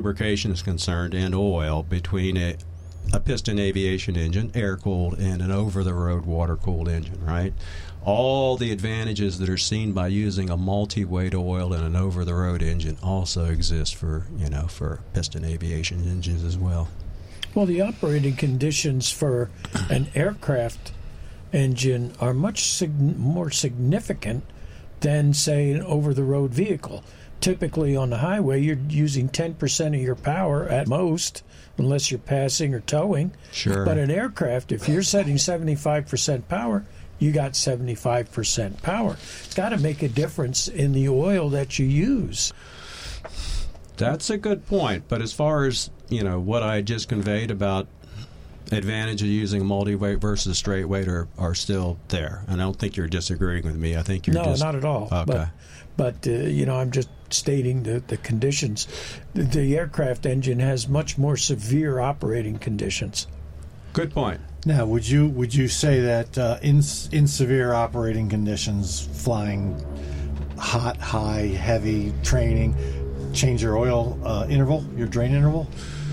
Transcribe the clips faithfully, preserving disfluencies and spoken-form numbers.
lubrication is concerned and oil between a, a piston aviation engine, air-cooled, and an over-the-road water-cooled engine, right? All the advantages that are seen by using a multi-weight oil in an over-the-road engine also exist for, you know, for piston aviation engines as well. Well, the operating conditions for an aircraft engine are much sig- more significant than, say, an over-the-road vehicle. Typically on the highway, you're using ten percent of your power at most, unless you're passing or towing. Sure. But an aircraft, if you're setting seventy-five percent power, you got seventy-five percent power. It's got to make a difference in the oil that you use. That's a good point. But as far as, you know, what I just conveyed about advantage of using multi-weight versus straight weight are, are still there. And I don't think you're disagreeing with me. I think you're no, just... No, not at all. Okay. But, but uh, you know, I'm just stating the, the conditions. The, the aircraft engine has much more severe operating conditions. Good point. Now, would you would you say that uh, in in severe operating conditions, flying hot, high, heavy training, change your oil uh, interval, your drain interval?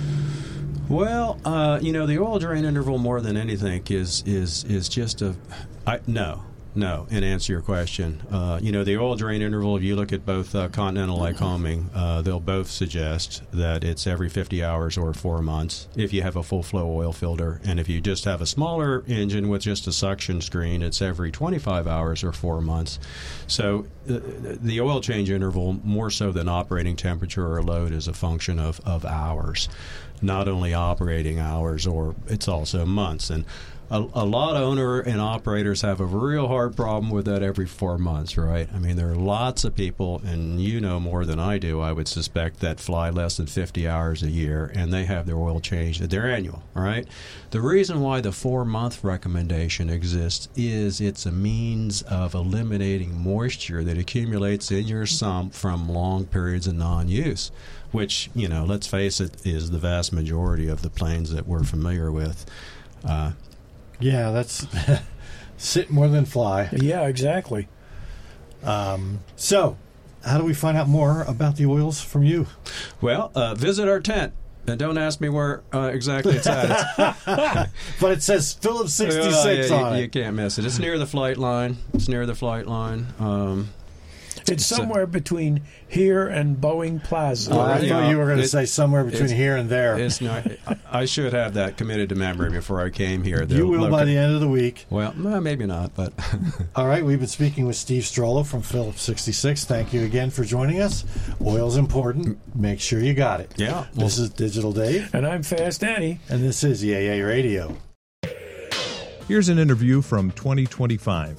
Well, uh, you know, the oil drain interval more than anything is is is just a I, no. No, in answer to your question, uh, you know, the oil drain interval, if you look at both uh, Continental Lycoming, uh, they'll both suggest that it's every fifty hours or four months if you have a full flow oil filter. And if you just have a smaller engine with just a suction screen, it's every twenty-five hours or four months. So uh, the oil change interval, more so than operating temperature or load, is a function of, of hours, not only operating hours, or it's also months. And A, a lot of owner and operators have a real hard problem with that every four months, right? I mean, there are lots of people, and you know more than I do, I would suspect, that fly less than fifty hours a year, and they have their oil changed at their annual, all right? The reason why the four-month recommendation exists is it's a means of eliminating moisture that accumulates in your sump from long periods of non-use, which, you know, let's face it, is the vast majority of the planes that we're familiar with. Uh, Yeah, that's sit more than fly. Yeah, exactly. Um, so, how do we find out more about the oils from you? Well, uh, visit our tent. And don't ask me where uh, exactly it's at. But it says Phillips sixty-six uh, yeah, on you, it. You can't miss it. It's near the flight line. It's near the flight line. Um, It's somewhere so, between here and Boeing Plaza. Oh, I you thought know, you were going to it, say somewhere between here and there. It's not, I should have that committed to memory before I came here. You will by the end of the week. Well, no, maybe not, but... All right, we've been speaking with Steve Strollo from Phillips sixty-six. Thank you again for joining us. Oil's important. Make sure you got it. Yeah. Well, this is Digital Dave. And I'm Fast Eddie. And this is E A A Radio. Here's an interview from twenty twenty-five.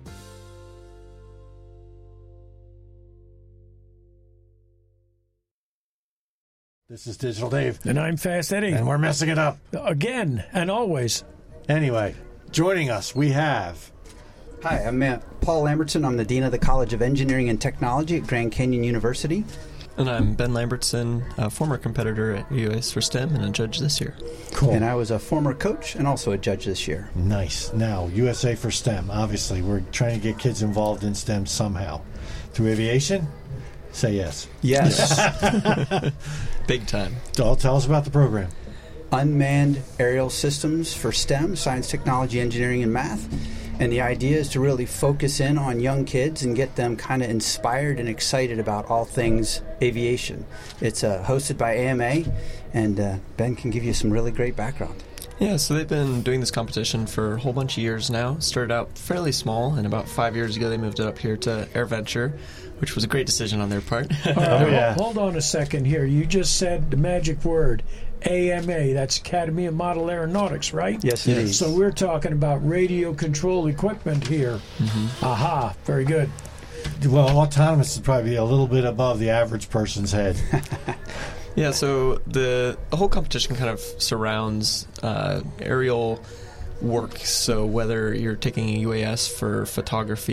This is Digital Dave. And I'm Fast Eddie. And we're messing it up. Again, and always. Anyway, joining us, we have... Hi, I'm uh, Paul Lambertson. I'm the Dean of the College of Engineering and Technology at Grand Canyon University. And I'm Ben Lambertson, a former competitor at U S for STEM and a judge this year. Cool. And I was a former coach and also a judge this year. Nice. Now, U S A for STEM. Obviously, we're trying to get kids involved in STEM somehow. Through aviation? Say yes. Yes. Big time. Tell, tell us about the program. Unmanned aerial systems for STEM, science, technology, engineering, and math. And the idea is to really focus in on young kids and get them kind of inspired and excited about all things aviation. It's uh, hosted by A M A, and uh, Ben can give you some really great background. Yeah, so they've been doing this competition for a whole bunch of years now. Started out fairly small, and about five years ago they moved it up here to AirVenture, which was a great decision on their part. All right, Oh, yeah. Hold on a second here. You just said the magic word, A M A. That's Academy of Model Aeronautics, right? Yes, it is. So we're talking about radio control equipment here. Mm-hmm. Aha, very good. Well, autonomous would probably be a little bit above the average person's head. Yeah, so the, the whole competition kind of surrounds uh, aerial work. So whether you're taking a U A S for photography,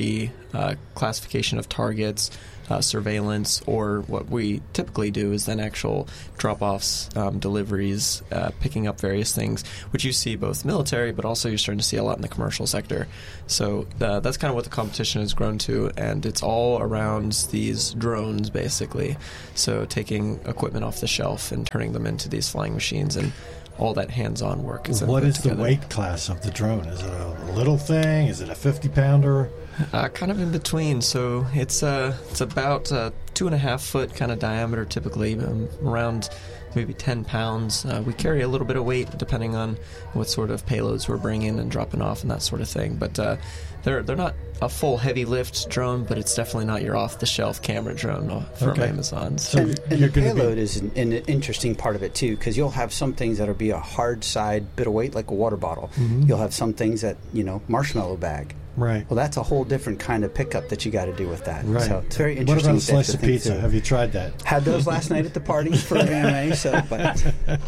uh, classification of targets, uh, surveillance, or what we typically do is then actual drop-offs, um, deliveries, uh, picking up various things, which you see both military, but also you're starting to see a lot in the commercial sector. So uh, that's kind of what the competition has grown to, and it's all around these drones, basically. So taking equipment off the shelf and turning them into these flying machines, and all that hands-on work is What is together. the weight class of the drone? Is it a little thing? Is it a fifty-pounder? Uh, kind of in between. So it's uh, it's about uh, two and a half foot kind of diameter, typically um, around maybe ten pounds. Uh, we carry a little bit of weight depending on what sort of payloads we're bringing and dropping off and that sort of thing. But uh, they're they're not a full heavy lift drone, but it's definitely not your off the shelf camera drone from Okay. Amazon. So And, and you're the gonna be- payload is an, an interesting part of it too, because you'll have some things that'll be a hard side bit of weight, like a water bottle. Mhm. You'll have some things that, you know, marshmallow bag. Right. Well, that's a whole different kind of pickup that you got to do with that. Right. So it's very What interesting. about a to- slice to of think pizza? through. Have you tried that? Had those last night at the party for A M A. So, but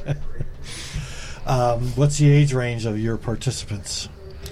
Um, what's the age range of your participants?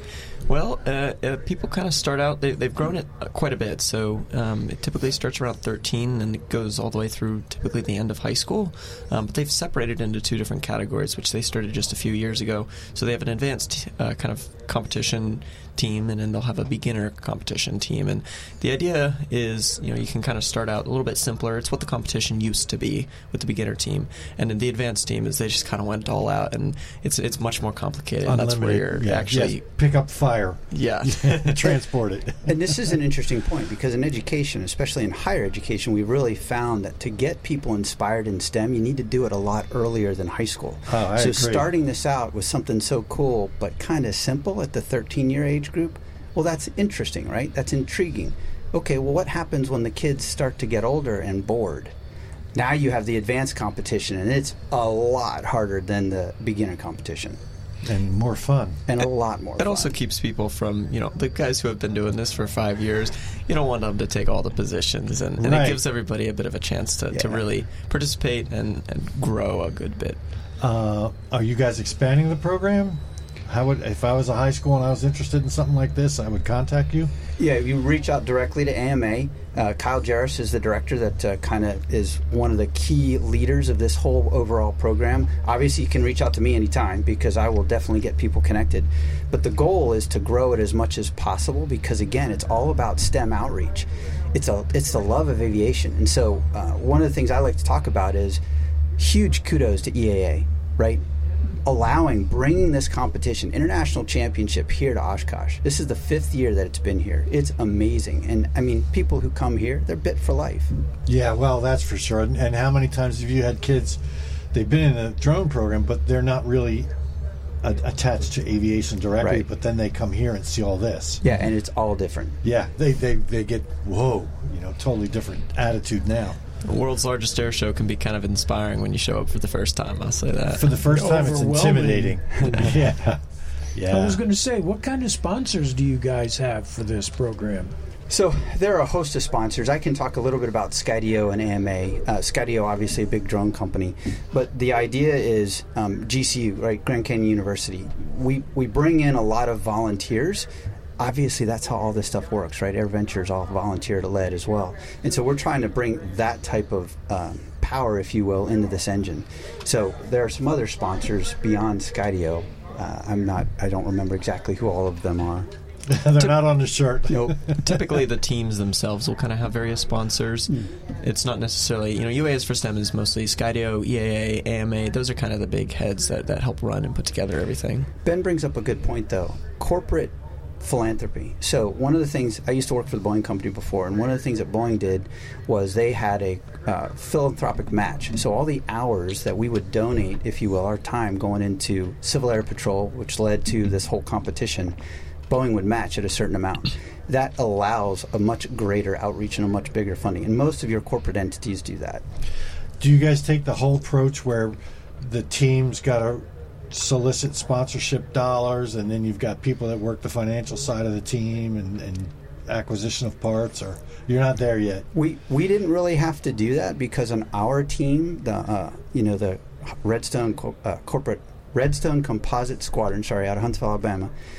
Well, uh, uh, people kind of start out, they, they've grown it uh, quite a bit. So um, it typically starts around thirteen and it goes all the way through typically the end of high school. Um, but they've separated into two different categories, which they started just a few years ago. So they have an advanced uh, kind of competition team, and then they'll have a beginner competition team. And the idea is, you know, you can kind of start out a little bit simpler. It's what the competition used to be with the beginner team. And then the advanced team is they just kind of went all out, and it's it's much more complicated. That's where you're yeah, actually... yes, pick up fire, Yeah. transport it. and this is an interesting point, because in education, especially in higher education, we really found that to get people inspired in STEM, you need to do it a lot earlier than high school. Oh, I so agree. starting this out with something so cool but kind of simple at the thirteen-year age group, well, that's interesting, right? That's intriguing. Okay, well, what happens when the kids start to get older and bored? Now you have the advanced competition, and it's a lot harder than the beginner competition, And more fun. and a lot more It fun. also keeps people from, you know, the guys who have been doing this for five years, you don't want them to take all the positions. And, and Right. it gives everybody a bit of a chance to, to Yeah. really participate and, and grow a good bit. Uh, are you guys expanding the program? How would, if I was a high school and I was interested in something like this, I would contact you? Yeah, you reach out directly to A M A. Uh, Kyle Jarris is the director that uh, kind of is one of the key leaders of this whole overall program. Obviously, you can reach out to me anytime, because I will definitely get people connected. But the goal is to grow it as much as possible, because, again, it's all about STEM outreach. It's a it's the love of aviation. And so uh, one of the things I like to talk about is huge kudos to E A A, right? Allowing, bringing this competition, international championship, here to Oshkosh. This is the fifth year that it's been here. It's amazing. And, I mean, people who come here, they're bit for life. Yeah, well, that's for sure. And, and how many times have you had kids, they've been in the drone program, but they're not really a- attached to aviation directly, Right. but then they come here and see all this. Yeah, and it's all different. Yeah, they, they, they get, whoa, you know, totally different attitude now. The world's largest air show can be kind of inspiring when you show up for the first time, I'll say that. For the first time, it's Overwhelming. intimidating. yeah. Yeah. I was going to say, what kind of sponsors do you guys have for this program? So there are a host of sponsors. I can talk a little bit about Skydio and A M A. Uh, Skydio, obviously a big drone company, but the idea is um, G C U, right, Grand Canyon University. We we bring in a lot of volunteers. Obviously, that's how all this stuff works, right? AirVenture is all volunteer-led as well. And so we're trying to bring that type of um, power, if you will, into this engine. So there are some other sponsors beyond Skydio. Uh, I'm not, I don't remember exactly who all of them are. They're not on the shirt. Nope. Typically, the teams themselves will kind of have various sponsors. It's not necessarily, you know, U A S for STEM is mostly Skydio, E A A, A M A. Those are kind of the big heads that, that help run and put together everything. Ben brings up a good point, though. Corporate philanthropy. So one of the things, I used to work for the Boeing company before, and one of the things that Boeing did was they had a uh, philanthropic match. So all the hours that we would donate, if you will, our time going into Civil Air Patrol, which led to this whole competition, Boeing would match at a certain amount. That allows a much greater outreach and a much bigger funding. And most of your corporate entities do that. Do you guys take the whole approach where the team's got to solicit sponsorship dollars, and then you've got people that work the financial side of the team and, and acquisition of parts, or you're not there yet? We we didn't really have to do that, because on our team, the uh, you know the Redstone co- uh, corporate Redstone Composite Squadron, sorry, out of Huntsville, Alabama,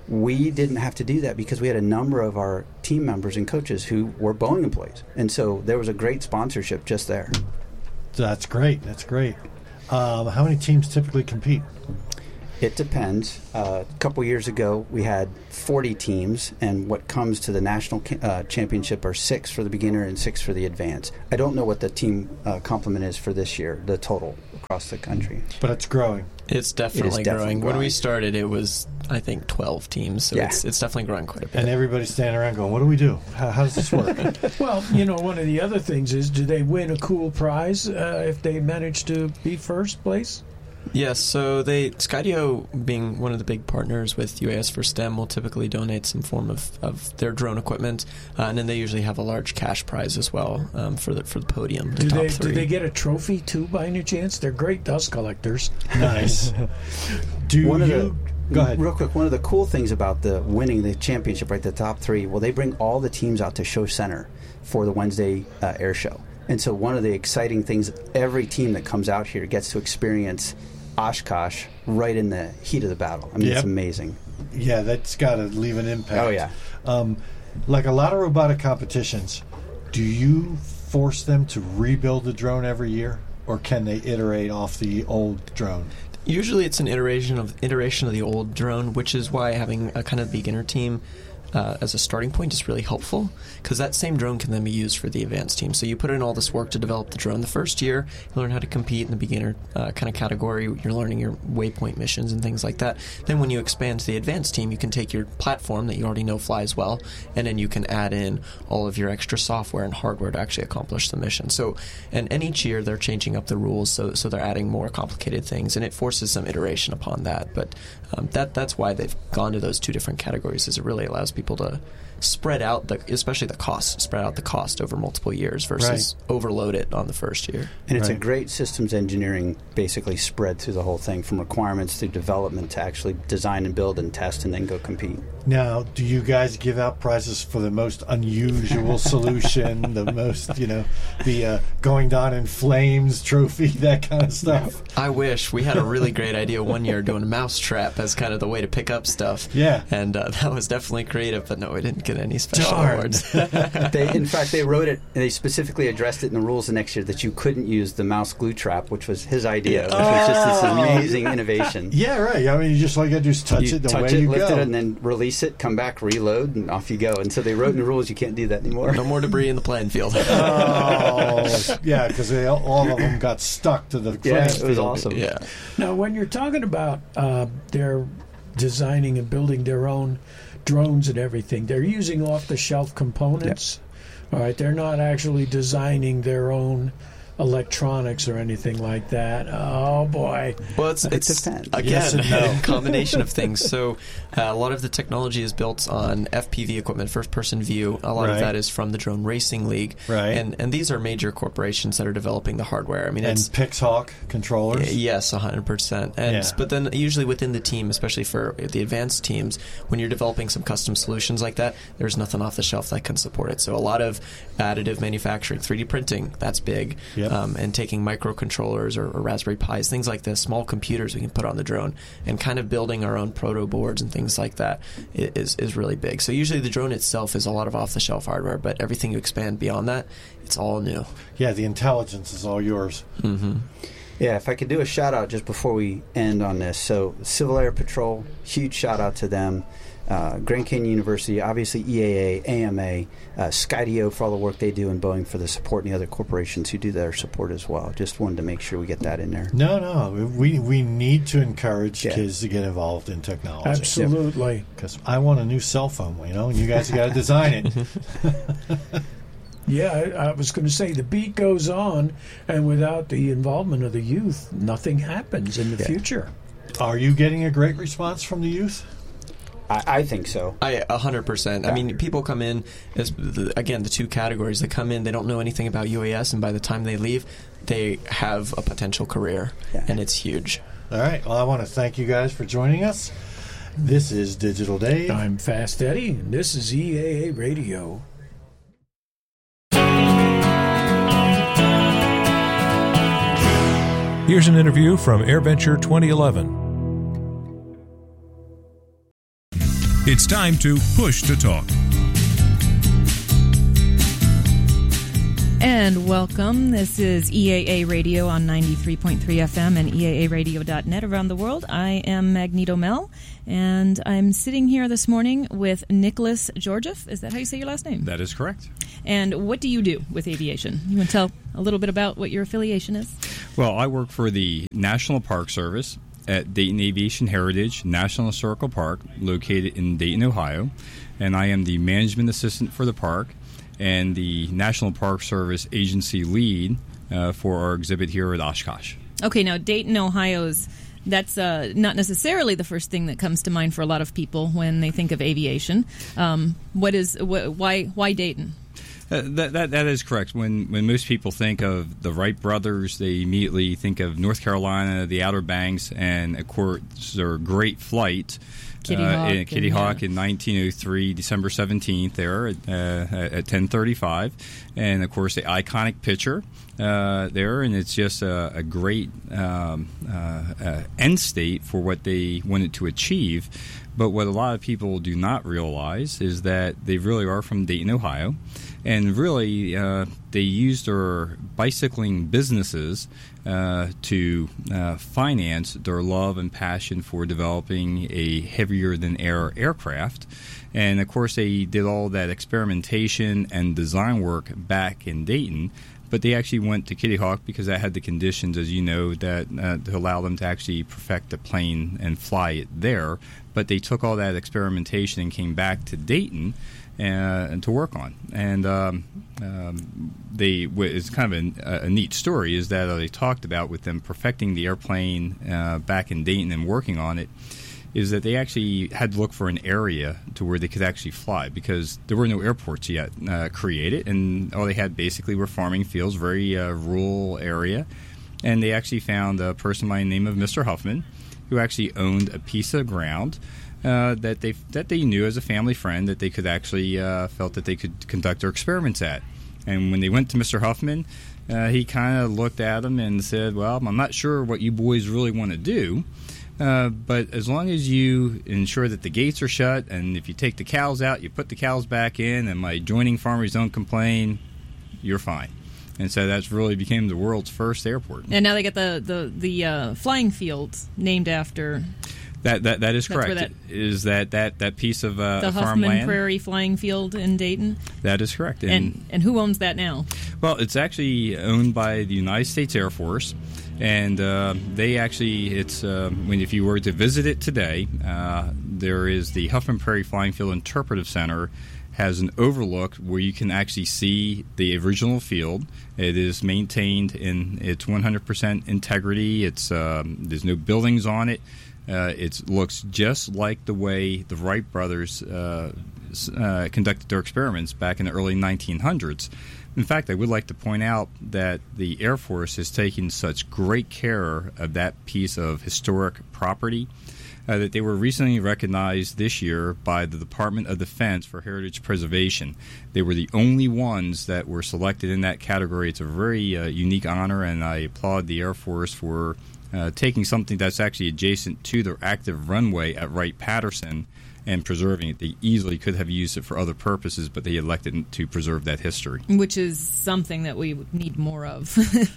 we didn't have to do that because we had a number of our team members and coaches who were Boeing employees. And so there was a great sponsorship just there. That's great. That's great. Um, how many teams typically compete? It depends. Uh, a couple years ago, we had forty teams, and what comes to the national ca- uh, championship are six for the beginner and six for the advanced. I don't know what the team uh, complement is for this year, the total across the country. But it's growing. It's definitely, It is definitely growing. When growing. we started, it was, I think, twelve teams. So Yeah. it's, it's definitely growing quite a bit. And everybody's standing around going, what do we do? How, how does this work? Well, you know, one of the other things is, do they win a cool prize uh, if they manage to be first place? Yes, so they Skydio, being one of the big partners with U A S for STEM, will typically donate some form of, of their drone equipment, uh, and then they usually have a large cash prize as well um, for the for the podium. The Do top they three. do they get a trophy too by any chance? They're great dust collectors. Nice. Do One of you... Go ahead. Real quick, one of the cool things about the winning the championship, right, the top three, well, they bring all the teams out to Show Center for the Wednesday uh, air show. And so one of the exciting things, every team that comes out here gets to experience Oshkosh right in the heat of the battle. I mean, Yep. it's amazing. Yeah, that's got to leave an impact. Oh, yeah. Um, like a lot of robotic competitions, do you force them to rebuild the drone every year, or can they iterate off the old drone? Usually, it's an iteration of iteration of the old drone, which is why having a kind of beginner team uh, as a starting point is really helpful, because that same drone can then be used for the advanced team. So you put in all this work to develop the drone. The first year, you learn how to compete in the beginner uh, kind of category. You're learning your waypoint missions and things like that. Then when you expand to the advanced team, you can take your platform that you already know flies well, and then you can add in all of your extra software and hardware to actually accomplish the mission. So, and, and each year they're changing up the rules, so so they're adding more complicated things, and it forces some iteration upon that. But um, that that's why they've gone to those two different categories, is it really allows people to spread out the, especially the cost, spread out the cost over multiple years versus Right. overload it on the first year. And it's a Right. great systems engineering basically spread through the whole thing, from requirements through development to actually design and build and test and then go compete. Now, do you guys give out prizes for the most unusual solution, the most, you know, the uh, going down in flames trophy, that kind of stuff? I wish. We had a really great idea one year doing a mouse trap as kind of the way to pick up stuff. Yeah. And uh, that was definitely creative, but no, we didn't get any special Darn. awards. They, in fact, they wrote it, and they specifically addressed it in the rules the next year that you couldn't use the mouse glue trap, which was his idea, which was just this amazing innovation. Yeah, right. I mean, you just like I just touch You it, the touch way it, you lift go. it, and then release it, come back, reload, and off you go. And so they wrote in the rules you can't do that anymore. No more debris in the playing field. Oh, yeah, because all of them got stuck to the Yeah, playing it was field. awesome. Yeah. Now, when you're talking about uh, their designing and building their own drones and everything, they're using off-the-shelf components. All right, they're not actually designing their own electronics or anything like that. Oh boy! Well, it's, it's depends. again Yes and no. a combination of things. So uh, a lot of the technology is built on F P V equipment, first-person view. A lot Right. of that is from the Drone Racing League, Right. And and these are major corporations that are developing the hardware. I mean, And it's Pixhawk controllers. yes, a hundred percent. And Yeah. but then usually within the team, especially for the advanced teams, when you're developing some custom solutions like that, there's nothing off the shelf that can support it. So a lot of additive manufacturing, three D printing, that's big, Yep. um, and taking microcontrollers or, or Raspberry Pis, things like this, small computers we can put on the drone, and kind of building our own proto boards and things like that i- is is really big. So usually the drone itself is a lot of off the shelf hardware, but everything you expand beyond that, it's all new. Yeah, the intelligence is all yours. Mm-hmm. Yeah, if I could do a shout out just before we end on this. So, Civil Air Patrol, huge shout out to them. Uh, Grand Canyon University, obviously E A A, A M A, uh, Skydio for all the work they do, and Boeing for the support, and the other corporations who do their support as well. Just wanted to make sure we get that in there. No, no, we we need to encourage Yeah. kids to get involved in technology. Absolutely. Because I want a new cell phone, you know, and you guys got to design it. Yeah, I, I was going to say the beat goes on, and without the involvement of the youth, nothing happens in the Yeah. future. Are you getting a great response from the youth? I, I think so. I a hundred percent. I mean, people come in as the, again the two categories. They come in, they don't know anything about U A S, and by the time they leave, they have a potential career, Yeah. and it's huge. All right. Well, I want to thank you guys for joining us. This is Digital Dave. I'm Fast Eddie, and this is E A A Radio. Here's an interview from AirVenture twenty eleven. It's time to Push to Talk. And welcome. This is E A A Radio on ninety-three point three F M and E A A radio dot net around the world. I am Magneto Mel, and I'm sitting here this morning with Nicholas Georgieff. Is that how you say your last name? That is correct. And what do you do with aviation? You want to tell a little bit about what your affiliation is? Well, I work for the National Park Service at Dayton Aviation Heritage National Historical Park, located in Dayton, Ohio. And I am the management assistant for the park and the National Park Service agency lead uh, for our exhibit here at Oshkosh. Okay, now Dayton, Ohio's, that's uh, not necessarily the first thing that comes to mind for a lot of people when they think of aviation. Um, what is wh- why why Dayton? Uh, that, that that is correct. When when most people think of the Wright brothers, they immediately think of North Carolina, the Outer Banks, and of course their great flight, Kitty uh, Hawk, in, Kitty and, Hawk yeah. in nineteen oh three, December seventeenth, there at, uh, at ten thirty-five, and of course the iconic picture uh, there, and it's just a, a great um, uh, uh, end state for what they wanted to achieve. But what a lot of people do not realize is that they really are from Dayton, Ohio. And really, uh, they used their bicycling businesses uh, to uh, finance their love and passion for developing a heavier-than-air aircraft. And, of course, they did all that experimentation and design work back in Dayton. But they actually went to Kitty Hawk because that had the conditions, as you know, that uh, to allow them to actually perfect the plane and fly it there. But they took all that experimentation and came back to Dayton uh, and to work on. And um, um, they it's kind of a, a neat story is that uh, they talked about with them perfecting the airplane uh, back in Dayton and working on it, is that they actually had to look for an area to where they could actually fly because there were no airports yet uh, created, and all they had basically were farming fields, very uh, rural area. And they actually found a person by the name of Mister Huffman, who actually owned a piece of ground uh, that they that they knew as a family friend that they could actually uh, felt that they could conduct their experiments at. And when they went to Mister Huffman, uh, he kind of looked at them and said, "Well, I'm not sure what you boys really want to do." Uh, but as long as you ensure that the gates are shut, and if you take the cows out, you put the cows back in, and my adjoining farmers don't complain, you're fine. And so that's really became the world's first airport. And now they get the the the uh, flying field named after that. That that is That's correct. that- is that that that piece of uh, the Huffman farmland? Prairie Flying Field in Dayton. That is correct. And and who owns that now? Well, it's actually owned by the United States Air Force, and uh, they actually, it's uh, when if you were to visit it today, uh, there is the Huffman Prairie Flying Field Interpretive Center has an overlook where you can actually see the original field. It is maintained in its one hundred percent integrity. It's um, there's no buildings on it. Uh, it looks just like the way the Wright brothers uh, uh, conducted their experiments back in the early nineteen hundreds. In fact, I would like to point out that the Air Force has taken such great care of that piece of historic property uh, that they were recently recognized this year by the Department of Defense for heritage preservation. They were the only ones that were selected in that category. It's a very uh, unique honor, and I applaud the Air Force for uh, taking something that's actually adjacent to their active runway at Wright-Patterson and preserving it. They easily could have used it for other purposes, but they elected to preserve that history. Which is something that we need more of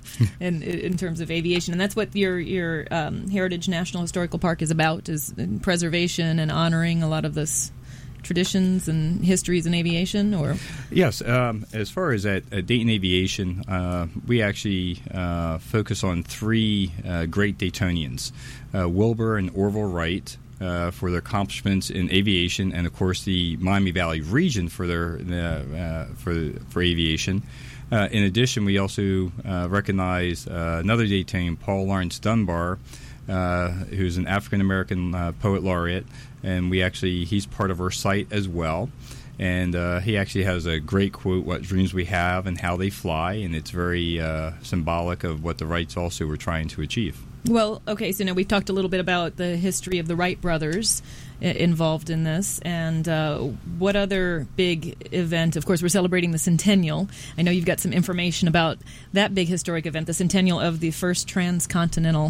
in in terms of aviation. And that's what your your um, Heritage National Historical Park is about, is preservation and honoring a lot of this traditions and histories in aviation, or? Yes. Um, as far as at, at Dayton Aviation, uh, we actually uh, focus on three uh, great Daytonians, uh, Wilbur and Orville Wright, Uh, for their accomplishments in aviation, and of course the Miami Valley region for their uh, uh, for for aviation. Uh, in addition, we also uh, recognize uh, another Daytonian, Paul Lawrence Dunbar, uh, who's an African American uh, poet laureate, and we actually he's part of our site as well. And uh, he actually has a great quote, "What dreams we have and how they fly," and it's very uh, symbolic of what the Wrights also were trying to achieve. Well, okay, so now we've talked a little bit about the history of the Wright brothers I- involved in this, and uh, what other big event? Of course, we're celebrating the centennial. I know you've got some information about that big historic event, the centennial of the first transcontinental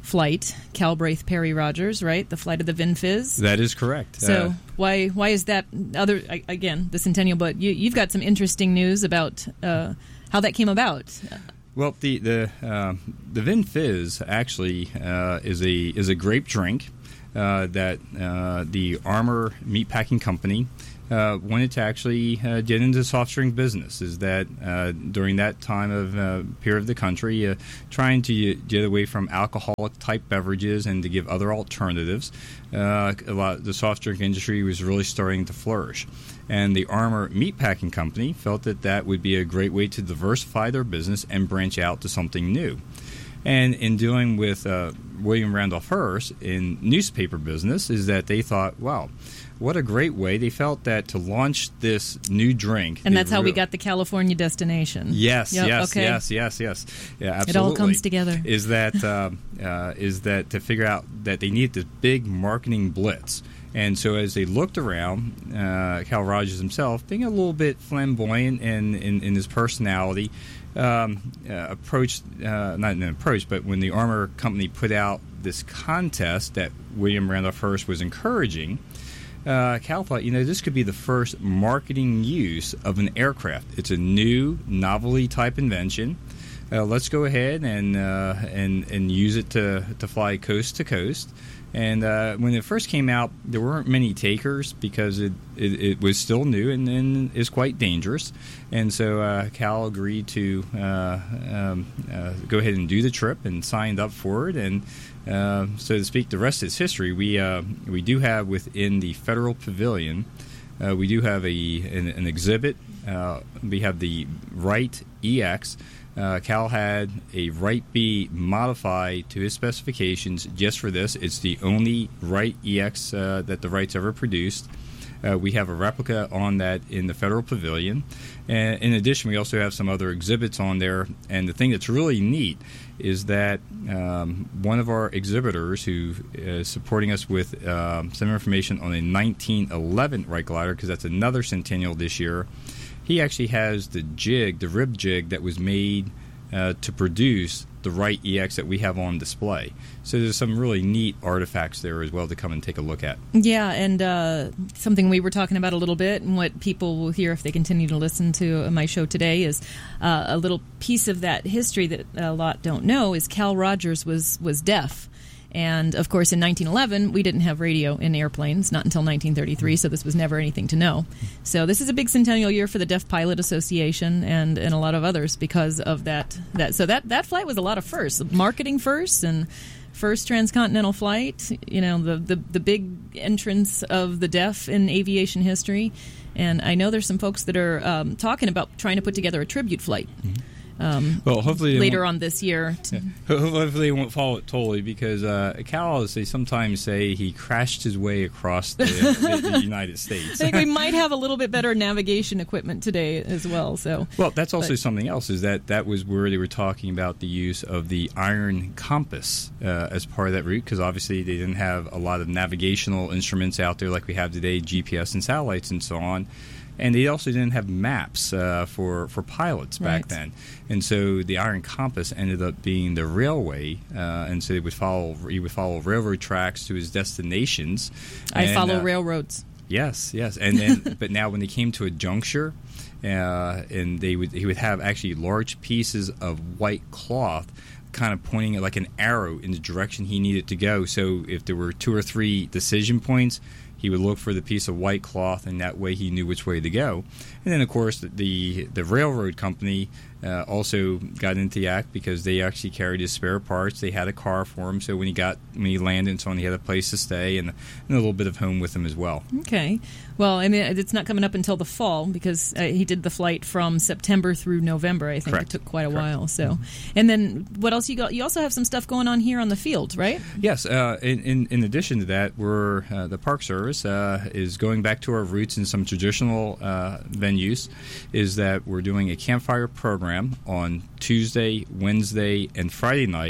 flight, Calbraith Perry Rogers, right? The flight of the VinFizz. That is correct. So Uh, why why is that other I- again the Centennial? But you, you've got some interesting news about uh, how that came about. Well, the the uh, the VinFizz actually uh, is a is a grape drink uh, that uh, the Armour Meatpacking Company uh, wanted to actually uh, get into the soft drink business. Is that uh, during that time of uh, period of the country, uh, trying to get away from alcoholic type beverages and to give other alternatives, uh, a lot the soft drink industry was really starting to flourish. And the Armour Meatpacking Company felt that that would be a great way to diversify their business and branch out to something new. And in dealing with uh, William Randolph Hearst in newspaper business is that they thought, wow, what a great way. They felt that to launch this new drink. And that's how we re- got the California destination. Yes, Yep, yes, okay. yes, yes, yes. Yeah, absolutely. It all comes together. Is that uh, uh, is that to figure out that they needed this big marketing blitz. And so as they looked around, uh, Cal Rogers himself, being a little bit flamboyant in, in, in his personality, um, uh, approached, uh, not an approach, but when the Armour Company put out this contest that William Randolph Hearst was encouraging, uh, Cal thought, you know, this could be the first marketing use of an aircraft. It's a new novelty type invention. Uh, let's go ahead and uh, and and use it to to fly coast to coast. And uh, when it first came out, there weren't many takers because it, it, it was still new and, and is quite dangerous. And so uh, Cal agreed to uh, um, uh, go ahead and do the trip and signed up for it. And uh, so to speak, the rest is history. We uh, we do have within the Federal Pavilion, uh, we do have a an, an exhibit. Uh, we have the Wright E X. Uh, Cal had a Wright B modified to his specifications just for this. It's the only Wright E X uh, that the Wrights ever produced. Uh, we have a replica on that in the Federal Pavilion. And in addition, we also have some other exhibits on there. And the thing that's really neat is that um, one of our exhibitors who is supporting us with um, some information on a nineteen eleven Wright glider, because that's another centennial this year, he actually has the jig, the rib jig that was made uh, to produce the Wright E X that we have on display. So there's some really neat artifacts there as well to come and take a look at. Yeah, and uh, something we were talking about a little bit, and what people will hear if they continue to listen to my show today is uh, a little piece of that history that a lot don't know is Cal Rogers was was deaf. And, of course, in nineteen eleven, we didn't have radio in airplanes, not until nineteen thirty-three, so this was never anything to know. So this is a big centennial year for the Deaf Pilot Association and, and a lot of others because of that. that. So that, that flight was a lot of firsts, marketing firsts and first transcontinental flight, you know, the, the, the big entrance of the deaf in aviation history. And I know there's some folks that are um, talking about trying to put together a tribute flight. Mm-hmm. Um, well, hopefully later on this year. Yeah. Hopefully they won't follow it totally because uh, Cal, as they sometimes say, he crashed his way across the, the, the United States. I think we might have a little bit better navigation equipment today as well. So, well, that's also but. something else. Is that that was where they were talking about the use of the iron compass uh, as part of that route because obviously they didn't have a lot of navigational instruments out there like we have today, G P S and satellites and so on. And they also didn't have maps uh, for, for pilots back right. then. And so the iron compass ended up being the railway. Uh, and so they would follow, he would follow railroad tracks to his destinations. I and, follow uh, railroads. Yes, yes. And then, but now when they came to a juncture, uh, and they would he would have actually large pieces of white cloth kind of pointing like an arrow in the direction he needed to go. So if there were two or three decision points, he would look for the piece of white cloth, and that way he knew which way to go. And then, of course, the the railroad company uh, also got into the act because they actually carried his spare parts. They had a car for him, so when he got when he landed and so on, he had a place to stay and, and a little bit of home with him as well. Okay. Well, I mean, it's not coming up until the fall because uh, he did the flight from September through November. I think Correct. It took quite a Correct. while. So, and then what else you got? You also have some stuff going on here on the field, right? Yes. Uh, in, in in addition to that, we're uh, the Park Service uh, is going back to our roots in some traditional uh, venues. Is that we're doing a campfire program on Tuesday, Wednesday, and Friday night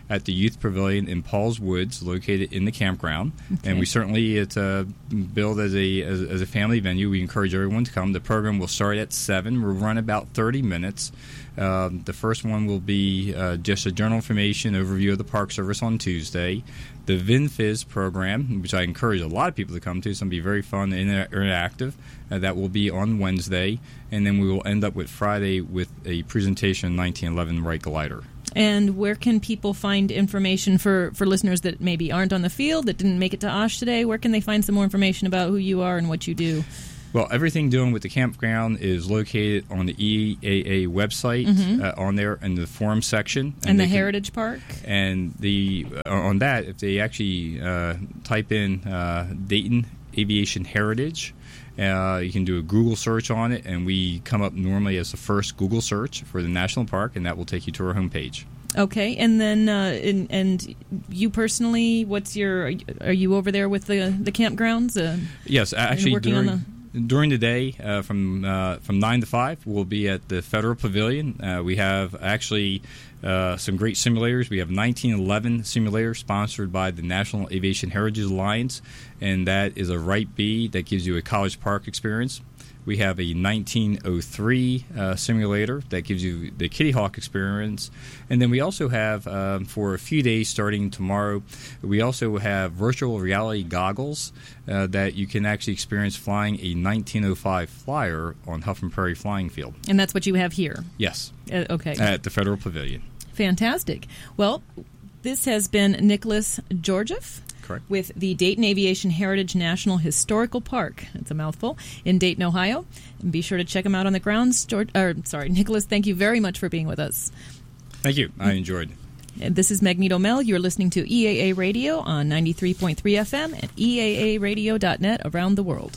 at the Youth Pavilion in Paul's Woods, located in the campground. Okay. And we certainly, it's uh, billed as a, as, as a family venue. We encourage everyone to come. The program will start at seven. We'll run about thirty minutes. Um, the first one will be uh, just a general information overview of the Park Service on Tuesday. The VinFizz program, which I encourage a lot of people to come to, it's going to be very fun and inter- interactive. Uh, that will be on Wednesday. And then we will end up with Friday with a presentation of nineteen eleven Wright Glider. And where can people find information for, for listeners that maybe aren't on the field, that didn't make it to Osh today? Where can they find some more information about who you are and what you do? Well, everything doing with the campground is located on the E A A website, mm-hmm. uh, on there in the forum section. And, and the Heritage can, Park? And the uh, on that, if they actually uh, type in uh, Dayton Aviation Heritage, uh, you can do a Google search on it, and we come up normally as the first Google search for the national park, and that will take you to our homepage. Okay, and then uh, in, and you personally, what's your? Are you over there with the the campgrounds? Uh, yes, actually, during during the day uh, from uh, from nine to five, we'll be at the Federal Pavilion. Uh, we have actually uh, some great simulators. We have nineteen eleven simulator sponsored by the National Aviation Heritage Alliance, and that is a Wright B that gives you a College Park experience. We have a nineteen oh three uh, simulator that gives you the Kitty Hawk experience. And then we also have, um, for a few days starting tomorrow, we also have virtual reality goggles uh, that you can actually experience flying a nineteen oh five Flyer on Huffman Prairie Flying Field. And that's what you have here? Yes. Uh, okay. At the Federal Pavilion. Fantastic. Well, this has been Nicholas Georgieff. Correct. With the Dayton Aviation Heritage National Historical Park. It's a mouthful. In Dayton, Ohio. And be sure to check him out on the grounds. George, or, sorry, Nicholas, thank you very much for being with us. Thank you. I enjoyed it. And this is Magneto Mel. You're listening to E A A Radio on ninety-three point three F M and E A A radio dot net around the world.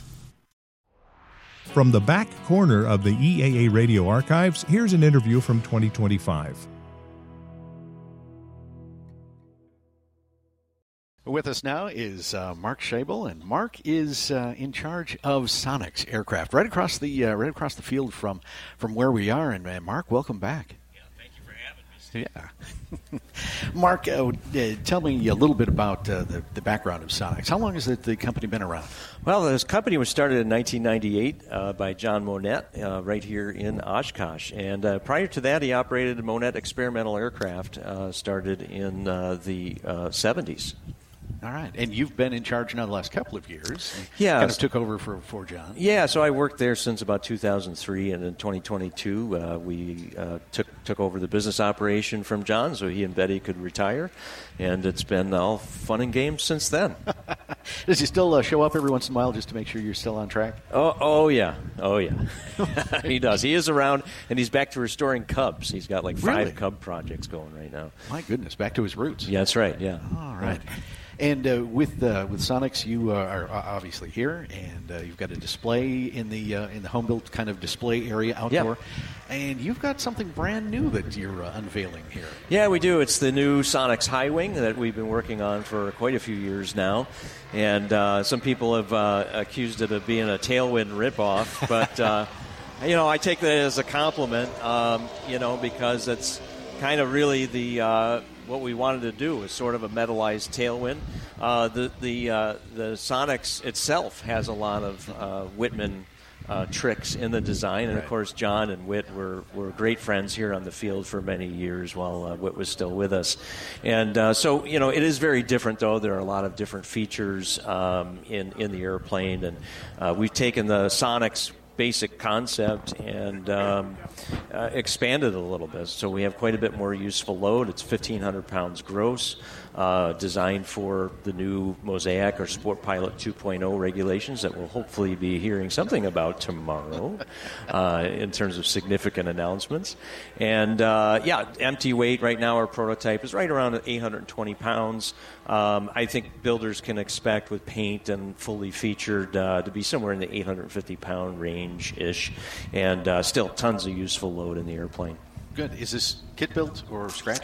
From the back corner of the E A A Radio archives, here's an interview from twenty twenty-five. With us now is uh, Mark Schabel, and Mark is uh, in charge of Sonex aircraft, right across the uh, right across the field from from where we are. And uh, Mark, welcome back. Yeah, thank you for having Yeah, me. Mark, uh, uh, tell me a little bit about uh, the the background of Sonex. How long has the, the company been around? Well, this company was started in nineteen ninety-eight uh, by John Monette uh, right here in Oshkosh, and uh, prior to that, he operated Monette experimental aircraft. Uh, started in uh, the uh, seventies. All right. And you've been in charge now the last couple of years. Yeah. Kind of took over for, for John. Yeah, so I worked there since about two thousand three, and in twenty twenty-two uh, we uh, took took over the business operation from John so he and Betty could retire, and it's been all fun and games since then. Does he still uh, show up every once in a while just to make sure you're still on track? Oh, oh yeah. Oh, yeah. He does. He is around, and he's back to restoring cubs. He's got like five really? cub projects going right now. My goodness, back to his roots. Yeah, that's right, yeah. All right. And uh, with uh, with Sonex, you uh, are obviously here, and uh, you've got a display in the uh, in the home built kind of display area outdoor, yeah. And you've got something brand new that you're uh, unveiling here. Yeah, we do. It's the new Sonex High Wing that we've been working on for quite a few years now, and uh, some people have uh, accused it of being a Tailwind ripoff, but uh, you know, I take that as a compliment, um, you know, because it's kind of really the uh, what we wanted to do is sort of a metallized Tailwind. Uh, the the uh, the Sonex itself has a lot of uh, Whitman uh, tricks in the design, and right. of course John and Whit were, were great friends here on the field for many years while uh, Whit was still with us. And uh, so you know it is very different, though. There are a lot of different features um, in in the airplane, and uh, we've taken the Sonex basic concept and um, uh, expanded it a little bit. So we have quite a bit more useful load. It's fifteen hundred pounds gross, uh, designed for the new Mosaic or Sport Pilot two point oh regulations that we'll hopefully be hearing something about tomorrow uh, in terms of significant announcements. And uh, yeah, empty weight right now, our prototype is right around eight hundred twenty pounds. Um, I think builders can expect with paint and fully featured uh, to be somewhere in the eight hundred fifty pound range-ish, and uh, still tons of useful load in the airplane. Good. Is this kit built or scratch?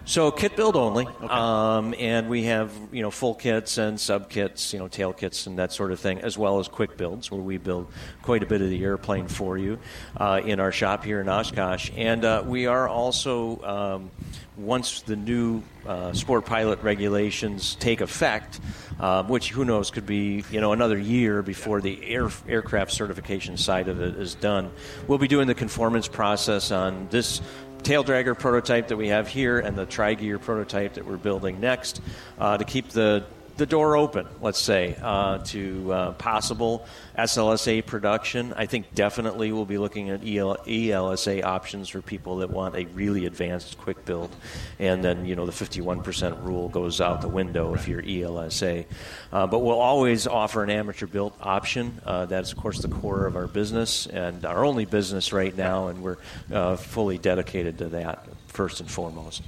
So kit build only, Okay. um, and we have you know full kits and sub kits, you know tail kits and that sort of thing, as well as quick builds where we build quite a bit of the airplane for you uh, in our shop here in Oshkosh. And uh, we are also, um, once the new uh, sport pilot regulations take effect, uh, which who knows could be you know another year before the air, aircraft certification side of it is done, we'll be doing the conformance process on this tail dragger prototype that we have here and the tri-gear prototype that we're building next uh, to keep the the door open, let's say, uh, to uh, possible S L S A production. I think definitely we'll be looking at E L S A options for people that want a really advanced quick build. And then, you know, the fifty-one percent rule goes out the window if you're E L S A. Uh, but we'll always offer an amateur built option. Uh, that's, of course, the core of our business and our only business right now, and we're uh, fully dedicated to that, first and foremost.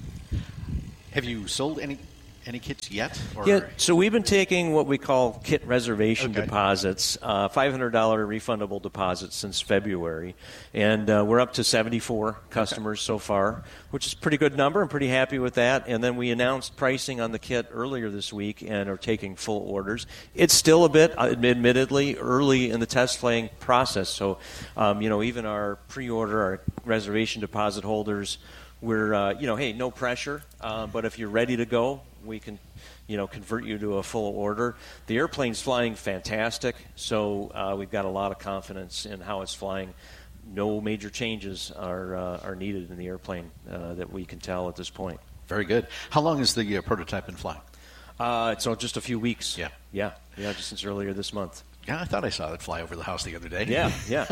Have you sold any any kits yet? Or? Yeah, so we've been taking what we call kit reservation Okay. deposits, uh, five hundred dollars refundable deposits since February, and uh, we're up to seventy-four customers so far, which is a pretty good number. I'm pretty happy with that. And then we announced pricing on the kit earlier this week and are taking full orders. It's still a bit, uh, admittedly, early in the test flying process. So, um, you know, even our pre-order, our reservation deposit holders, we're, uh, you know, hey, no pressure, uh, but if you're ready to go, we can, you know, convert you to a full order. The airplane's flying fantastic, so uh, we've got a lot of confidence in how it's flying. No major changes are uh, are needed in the airplane uh, that we can tell at this point. Very good. How long has the uh, prototype been flying? Uh, it's uh, just a few weeks. Yeah. Yeah, yeah, just since earlier this month. Yeah, I thought I saw it fly over the house the other day. Yeah, yeah.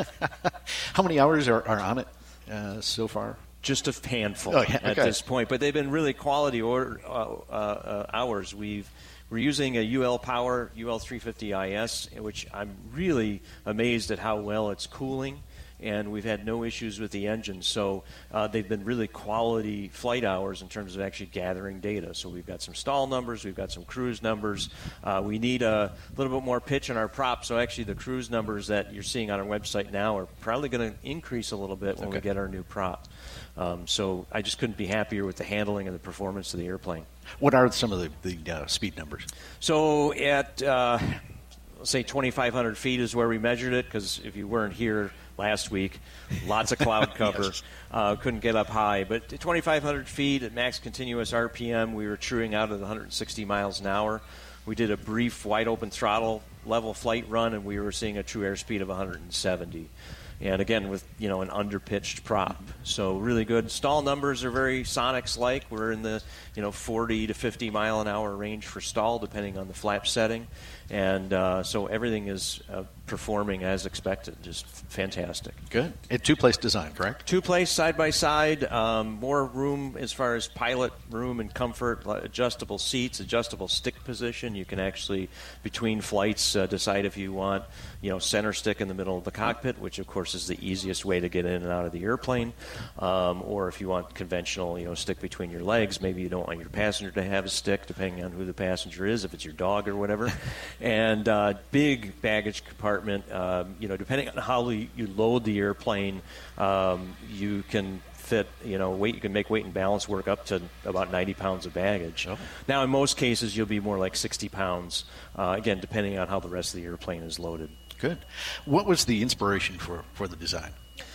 How many hours are, are on it uh, so far? Just a handful Oh, yeah, at okay. this point, but they've been really quality order, uh, uh, uh, hours. We've we're using a U L Power U L three fifty I S, which I'm really amazed at how well it's cooling, and we've had no issues with the engine. So uh, they've been really quality flight hours in terms of actually gathering data. So we've got some stall numbers, we've got some cruise numbers. Uh, we need a little bit more pitch in our prop. So actually, the cruise numbers that you're seeing on our website now are probably going to increase a little bit when we Okay. get our new prop. Um, so I just couldn't be happier with the handling and the performance of the airplane. What are some of the, the uh, speed numbers? So at, uh, let's say, twenty-five hundred feet is where we measured it, because if you weren't here last week, lots of cloud cover. Yes. uh, couldn't get up high. But at twenty-five hundred feet at max continuous R P M, we were truing out at one hundred sixty miles an hour. We did a brief wide-open throttle level flight run, and we were seeing a true airspeed of one hundred seventy. And again, with you know an underpitched prop, so really good. Stall numbers are very Sonics-like. We're in the you know forty to fifty mile an hour range for stall, depending on the flap setting, and uh, so everything is uh, performing as expected. Just fantastic. Good. A two-place design, correct? Two place side by side, um, more room as far as pilot room and comfort, li- adjustable seats, adjustable stick position. You can actually, between flights, uh, decide if you want, you know, center stick in the middle of the cockpit, which of course is the easiest way to get in and out of the airplane, um, or if you want conventional, you know, stick between your legs. Maybe you don't want your passenger to have a stick, depending on who the passenger is, if it's your dog or whatever. And uh, big baggage compartment. Um, you know, depending on how you you load the airplane, um, you can fit, you know, weight. You can make weight and balance work up to about ninety pounds of baggage. Oh. Now, in most cases, you'll be more like sixty pounds. Uh, again, depending on how the rest of the airplane is loaded. Good. What was the inspiration for, for the design?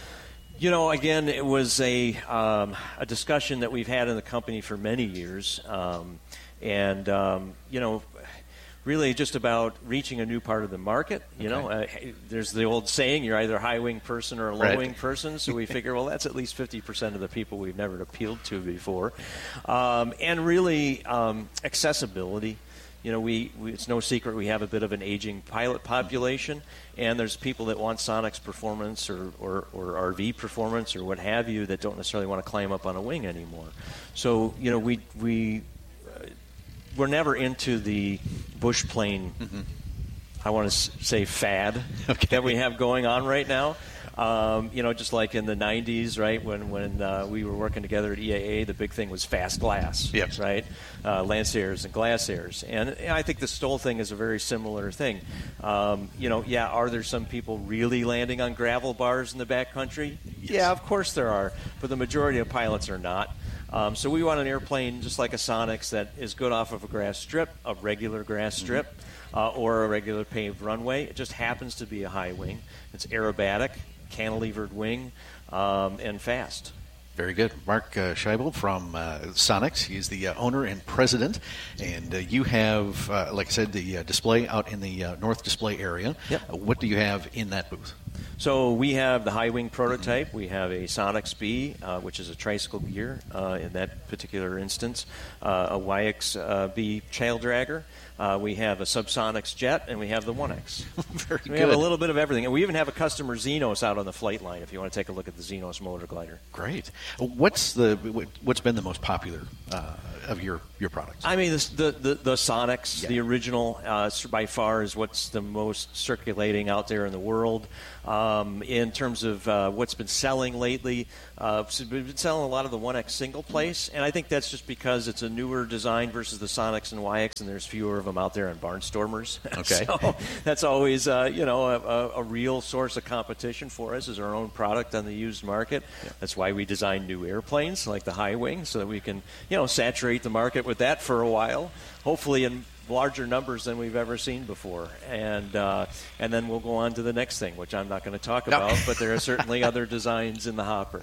You know, again, it was a um, a discussion that we've had in the company for many years, um, and um, you know. Really just about reaching a new part of the market. You Okay. know, uh, there's the old saying, you're either a high-wing person or a Right. low-wing person. So we figure, well, that's at least fifty percent of the people we've never appealed to before. Um, and really um, accessibility. You know, we, we it's no secret we have a bit of an aging pilot population, and there's people that want Sonic's performance or, or, or R V performance or what have you that don't necessarily want to climb up on a wing anymore. So, you know, we... we we're never into the bush plane, mm-hmm. I want to say fad Okay. that we have going on right now. Um, you know, just like in the nineties, right, when, when uh, we were working together at E A A, the big thing was fast glass, Yep. right? Uh, Lancers and Glaciers. And I think the Stoll thing is a very similar thing. Um, you know, yeah, are there some people really landing on gravel bars in the backcountry? Yes. Yeah, of course there are. But the majority of pilots are not. Um, so we want an airplane just like a Sonex that is good off of a grass strip, a regular grass strip, mm-hmm. uh, or a regular paved runway. It just happens to be a high wing. It's aerobatic, cantilevered wing, um, and fast. Very good. Mark uh, Scheibel from uh, Sonex. He's the uh, owner and president. And uh, you have, uh, like I said, the uh, display out in the uh, North Display area. Yep. Uh, what do you have in that booth? So we have the high wing prototype. We have a Sonex B, uh, which is a tricycle gear uh, in that particular instance, uh, a Y X B child dragger. Uh, we have a Subsonics jet, and we have the one X. Very so we good. have a little bit of everything. And we even have a customer Xenos out on the flight line if you want to take a look at the Xenos motor glider. Great. What's the what's been the most popular uh, of your, your products? I mean, this, the, the the Sonex, yeah. the original, uh, by far is what's the most circulating out there in the world. Um, in terms of uh, what's been selling lately, uh, we've been selling a lot of the one X single place, and I think that's just because it's a newer design versus the Sonex and Y X, and there's fewer of them out there on Barnstormers. Okay. So that's always uh, you know a, a real source of competition for us is our own product on the used market. Yeah. That's why we design new airplanes like the high wing, so that we can you know saturate the market with that for a while, hopefully in larger numbers than we've ever seen before, and uh, and then we'll go on to the next thing, which I'm not going to talk no. about, but there are certainly other designs in the hopper.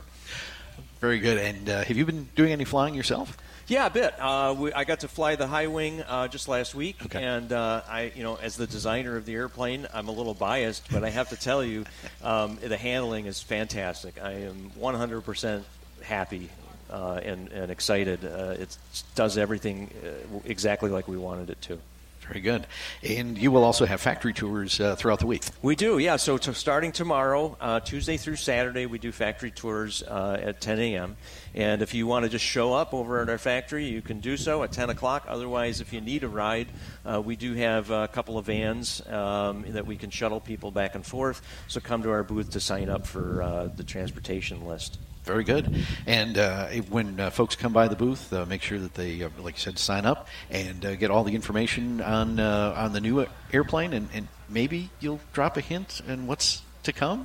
Very good. And uh, have you been doing any flying yourself? Yeah, a bit. Uh, we, I got to fly the high wing uh, just last week, okay. and uh, I, you know, as the designer of the airplane, I'm a little biased, but I have to tell you, um, the handling is fantastic. I am one hundred percent happy. Uh, and, and excited. Uh, it does everything uh, exactly like we wanted it to. Very good. And you will also have factory tours uh, throughout the week. We do, yeah. So to starting tomorrow, uh, Tuesday through Saturday, we do factory tours uh, at ten a.m. And if you want to just show up over at our factory, you can do so at ten o'clock. Otherwise, if you need a ride, uh, we do have a couple of vans um, that we can shuttle people back and forth. So come to our booth to sign up for uh, the transportation list. Very good. And uh, when uh, folks come by the booth, uh, make sure that they, uh, like you said, sign up and uh, get all the information on uh, on the new airplane, and, and maybe you'll drop a hint on what's to come.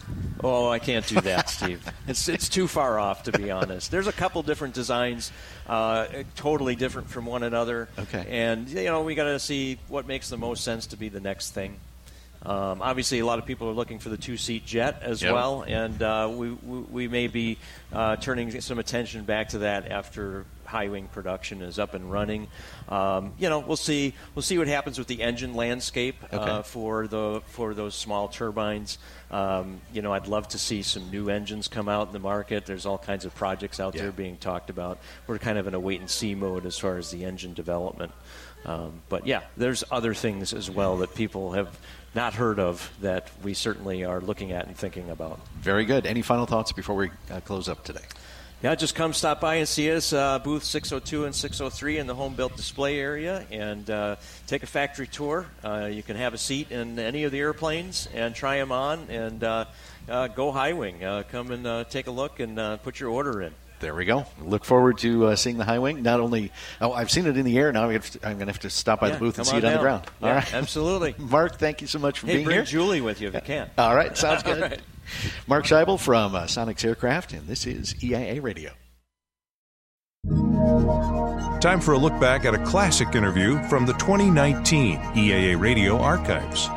Oh, I can't do that, Steve. It's it's too far off, to be honest. There's a couple different designs, uh, totally different from one another. Okay. And, you know, we got to see what makes the most sense to be the next thing. Um, obviously, a lot of people are looking for the two-seat jet as yep. well, and uh, we, we we may be uh, turning some attention back to that after high wing production is up and running. Um, you know, we'll see. We'll see what happens with the engine landscape okay. uh, for the for those small turbines. Um, you know, I'd love to see some new engines come out in the market. There's all kinds of projects out yeah. there being talked about. We're kind of in a wait-and-see mode as far as the engine development. Um, but yeah, there's other things as well that people have not heard of that we certainly are looking at and thinking about. Very good. Any final thoughts before we uh, close up today? Yeah, just come stop by and see us, uh, booth six oh two and six oh three in the home built display area, and uh, take a factory tour. Uh, you can have a seat in any of the airplanes and try them on, and uh, uh, go high wing. Uh, come and uh, take a look and uh, put your order in. There we go. Look forward to uh, seeing the high wing. Not only, oh, I've seen it in the air. Now I'm going to have to stop by yeah, the booth and see on it down. on the ground. Yeah, all right, absolutely. Mark, thank you so much for hey, being bring here. Julie with you if you can. All right, sounds good. All right. Mark Scheibel from uh, Sonex Aircraft, and this is E I A Radio. Time for a look back at a classic interview from the twenty nineteen E A A Radio archives.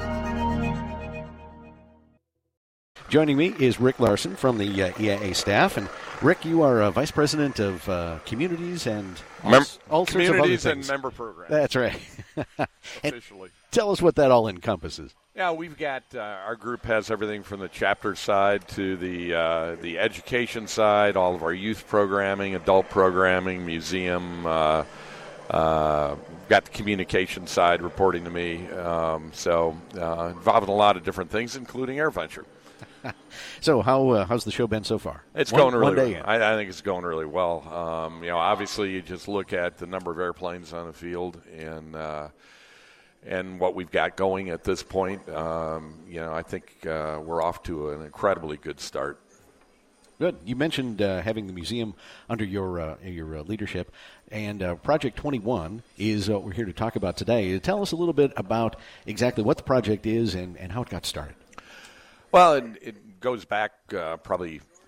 Joining me is Rick Larson from the uh, E I A staff. And Rick, you are uh, Vice President of uh, Communities and all, Mem- all sorts Communities of other and things. Member Programs. That's right. Officially. Tell us what that all encompasses. Yeah, we've got, uh, our group has everything from the chapter side to the uh, the education side, all of our youth programming, adult programming, museum, uh, uh, got the communication side reporting to me. Um, so uh, involved in a lot of different things, including AirVenture. So how uh, how's the show been so far? It's one, going really one day well. I, I think it's going really well. Um, you know, obviously you just look at the number of airplanes on the field and uh, and what we've got going at this point. Um, you know, I think uh, we're off to an incredibly good start. Good. You mentioned uh, having the museum under your uh, your uh, leadership, and uh, Project twenty-one is what we're here to talk about today. Tell us a little bit about exactly what the project is and, and how it got started. Well, it, it goes back uh, probably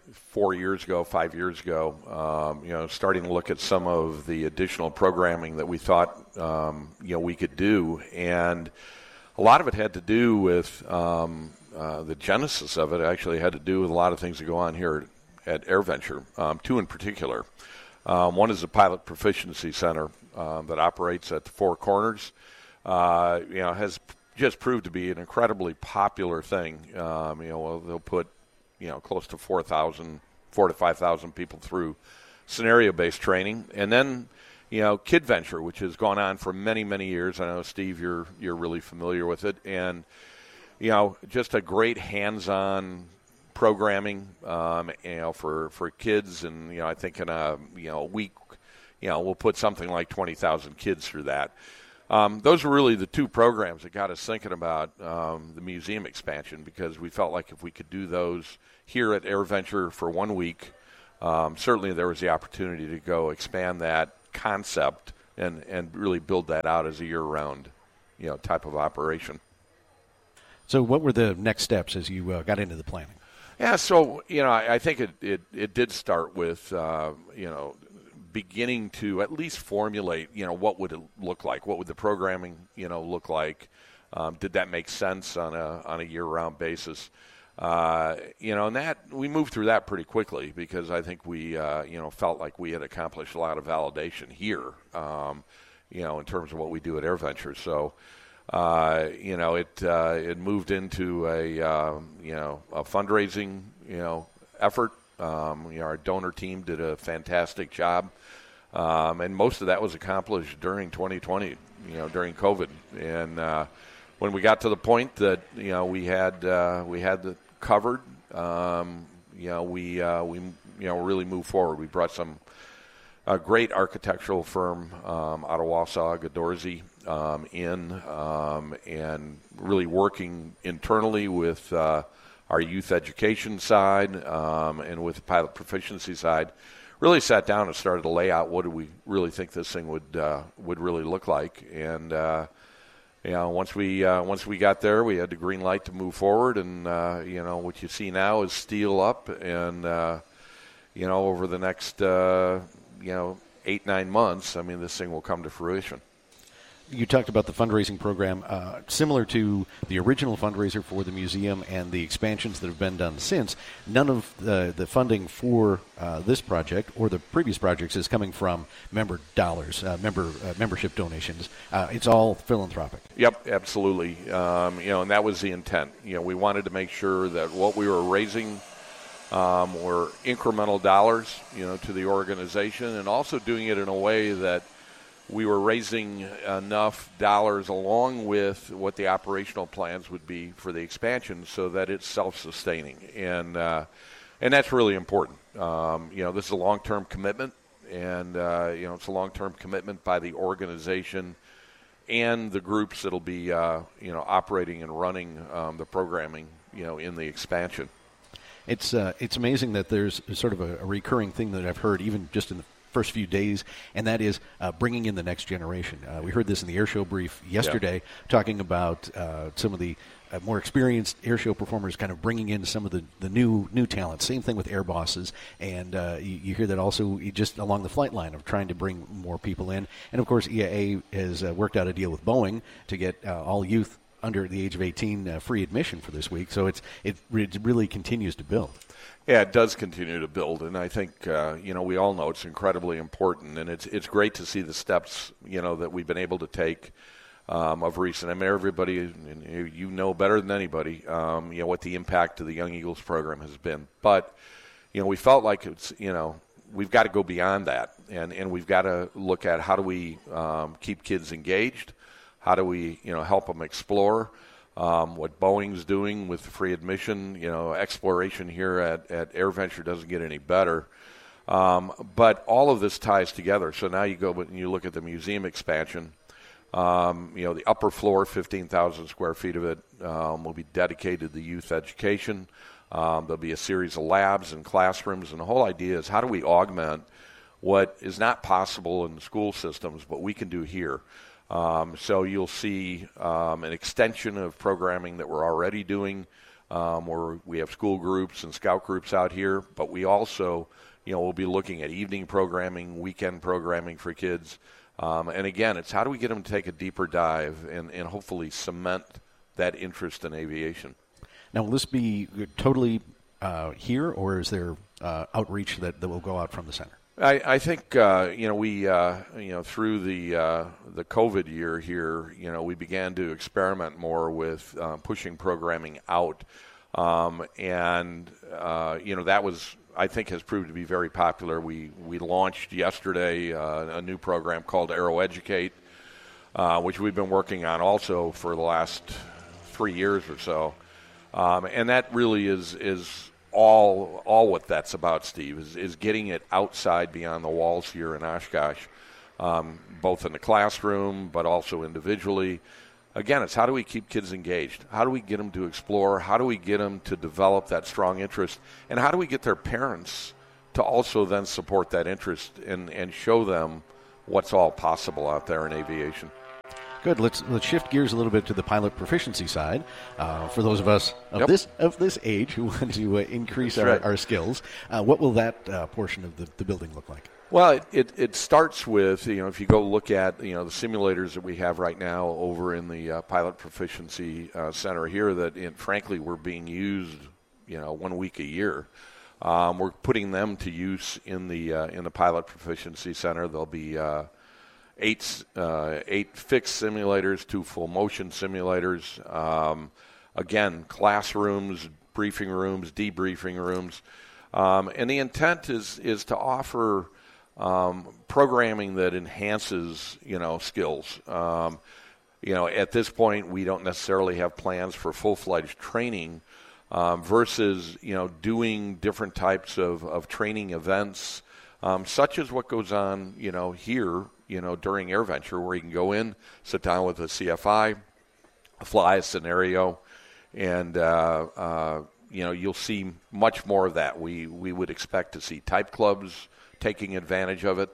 four years ago, five years ago, um, you know, starting to look at some of the additional programming that we thought, um, you know, we could do. And a lot of it had to do with um, uh, the genesis of it actually had to do with a lot of things that go on here at AirVenture, um, two in particular. Um, one is the Pilot Proficiency Center um, that operates at the Four Corners. Uh, you know, has just proved to be an incredibly popular thing. Um, you know, they'll put, you know, close to four thousand, four to five thousand people through scenario-based training, and then, you know, KidVenture, which has gone on for many, many years. I know, Steve, you're you're really familiar with it, and you know, just a great hands-on programming, um, you know, for, for kids, and you know, I think in a you know week, you know, we'll put something like twenty thousand kids through that. Um, those were really the two programs that got us thinking about um, the museum expansion, because we felt like if we could do those here at AirVenture for one week, um, certainly there was the opportunity to go expand that concept and, and really build that out as a year-round, you know, type of operation. So what were the next steps as you uh, got into the planning? Yeah, so, you know, I, I think it, it, it did start with, uh, you know, beginning to at least formulate, you know, what would it look like? What would the programming, you know, look like? Um, did that make sense on a on a year-round basis? Uh, you know, and that we moved through that pretty quickly, because I think we, uh, you know, felt like we had accomplished a lot of validation here, um, you know, in terms of what we do at AirVenture. So, uh, you know, it uh, it moved into a uh, you know a fundraising you know effort. Um, you know, our donor team did a fantastic job. Um, and most of that was accomplished during twenty twenty, you know, during COVID. And uh, when we got to the point that, you know, we had uh, we had the covered, um, you know, we uh, we you know really moved forward. We brought some a great architectural firm um, out of Wausau, Gadorsey, um, in, um, and really working internally with uh, our youth education side um, and with the Pilot Proficiency side. Really sat down and started to lay out what do we really think this thing would uh, would really look like, and uh, you know once we uh, once we got there, we had the green light to move forward, and uh, you know what you see now is steel up, and uh, you know over the next uh, you know eight nine months, I mean this thing will come to fruition. You talked about the fundraising program, uh, similar to the original fundraiser for the museum and the expansions that have been done since. None of the, the funding for uh, this project or the previous projects is coming from member dollars, uh, member uh, membership donations. Uh, it's all philanthropic. Yep, absolutely. Um, you know, and that was the intent. You know, we wanted to make sure that what we were raising um, were incremental dollars, you know, to the organization, and also doing it in a way that we were raising enough dollars along with what the operational plans would be for the expansion so that it's self-sustaining. And uh, and that's really important. Um, you know, this is a long-term commitment, and, uh, you know, it's a long-term commitment by the organization and the groups that'll be, uh, you know, operating and running um, the programming, you know, in the expansion. It's, uh, it's amazing that there's sort of a, a recurring thing that I've heard even just in the first few days, and that is uh, bringing in the next generation. Uh, we heard this in the airshow brief yesterday, yeah. talking about uh, some of the uh, more experienced airshow performers kind of bringing in some of the, the new new talent. Same thing with air bosses, and uh, you, you hear that also just along the flight line of trying to bring more people in. And, of course, E A A has uh, worked out a deal with Boeing to get uh, all youth under the age of eighteen uh, free admission for this week. So it's it, it really continues to build. Yeah, it does continue to build, and I think uh, you know we all know it's incredibly important, and it's it's great to see the steps you know that we've been able to take um, of recent. I mean, everybody, and you know better than anybody, um, you know what the impact of the Young Eagles program has been. But you know, we felt like it's you know we've got to go beyond that, and and we've got to look at how do we um, keep kids engaged, how do we you know help them explore. Um, what Boeing's doing with free admission, you know, exploration here at, at AirVenture doesn't get any better. Um, but all of this ties together. So now you go and you look at the museum expansion. Um, you know, the upper floor, fifteen thousand square feet of it, um, will be dedicated to youth education. Um, there'll be a series of labs and classrooms. And the whole idea is how do we augment what is not possible in the school systems, but we can do here. Um, so you'll see um, an extension of programming that we're already doing um, where we have school groups and scout groups out here, but we also, you know, we'll be looking at evening programming, weekend programming for kids. Um, and again, it's how do we get them to take a deeper dive and, and hopefully cement that interest in aviation. Now, will this be totally uh, here, or is there uh, outreach that, that will go out from the center? I, I think uh, you know we uh, you know through the uh, the COVID year here, you know we began to experiment more with uh, pushing programming out, um, and uh, you know that was I think has proved to be very popular. We we launched yesterday uh, a new program called Aero Educate, uh, which we've been working on also for the last three years or so, um, and that really is is. All, all what that's about, Steve, is, is getting it outside beyond the walls here in Oshkosh, um, both in the classroom but also individually. Again, it's how do we keep kids engaged? How do we get them to explore? How do we get them to develop that strong interest? And how do we get their parents to also then support that interest and, and show them what's all possible out there in aviation? Good. Let's let's shift gears a little bit to the pilot proficiency side. Uh, for those of us of yep. this of this age who want to uh, increase our, right. our skills, uh, what will that uh, portion of the, the building look like? Well, it, it, it starts with, you know, if you go look at, you know, the simulators that we have right now over in the uh, Pilot Proficiency uh, Center here that, in, frankly, we're being used, you know, one week a year. Um, we're putting them to use in the uh, in the Pilot Proficiency Center. There'll be uh, eight uh, eight fixed simulators, two full motion simulators. Um, again, classrooms, briefing rooms, debriefing rooms, um, and the intent is is to offer um, programming that enhances, you know, skills. Um, you know, at this point, we don't necessarily have plans for full-fledged training. Um, versus, you know, doing different types of, of training events, um, such as what goes on, you know, here, you know, during AirVenture, where you can go in, sit down with a C F I, fly a scenario, and, uh, uh, you know, you'll see much more of that. We, we would expect to see type clubs taking advantage of it,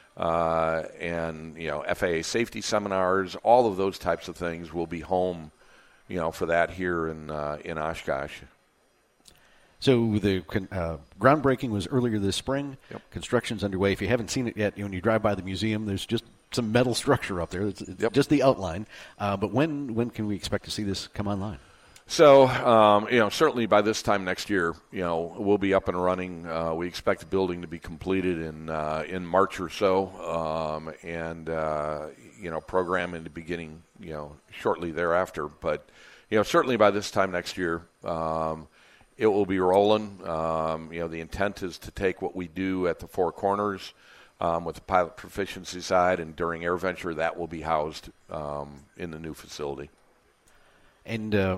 uh, and, you know, F A A safety seminars, all of those types of things will be home, you know, for that here in uh, in Oshkosh. So the uh, groundbreaking was earlier this spring. Yep. Construction's underway. If you haven't seen it yet, when you drive by the museum, there's just some metal structure up there. It's, it's yep. just the outline. Uh, but when when can we expect to see this come online? So, um, you know, certainly by this time next year, you know, we'll be up and running. Uh, we expect the building to be completed in uh, in March or so, um, and uh, you know, programming to beginning, you know, shortly thereafter. But you know, certainly by this time next year, um, it will be rolling. Um, you know, the intent is to take what we do at the Four Corners um, with the pilot proficiency side, and during AirVenture, that will be housed um, in the new facility. And uh,